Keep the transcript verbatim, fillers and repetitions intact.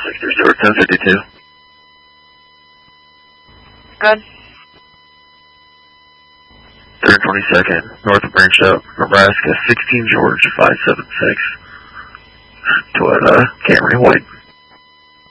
six three zero, ten fifty-two. Good. three twenty-second, north of Branch Up, Nebraska, sixteen George, five seven six. Toyota Camry, white.